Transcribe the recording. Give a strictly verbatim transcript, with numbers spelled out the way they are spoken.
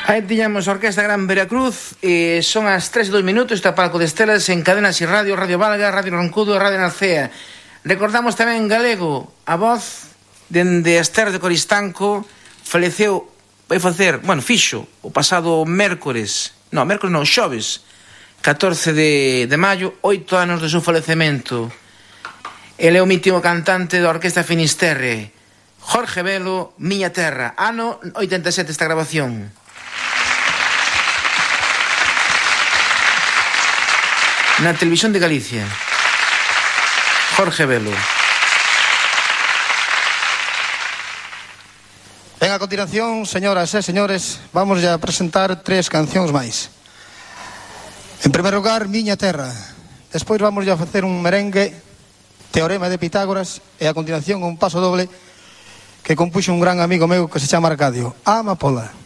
Aí tiñamos a Orquesta Gran Veracruz e son as tres e dos minutos. Está Palco de Estelas en Cadenas e Radio, Radio Valga, Radio Roncudo e Radio Nalcea. Recordamos tamén en galego a voz dende Ester de Coristanco. Faleceu, vai facer, bueno, fixo o pasado mércores, non, mércores non, xoves catorce de, de maio, oito anos do seu falecemento. Ele é o mítico cantante da Orquesta Finisterre, Jorge Velo, Miña Terra. Ano oitenta e sete esta grabación. Na Televisión de Galicia, Jorge Velo. En a continuación, señoras e señores, vamos a presentar tres cancións máis. En primeiro lugar, Miña Terra. Despois vamos a facer un merengue, Teorema de Pitágoras, e a continuación un paso doble que compuxo un gran amigo meu que se chama Arcadio, A Amapola.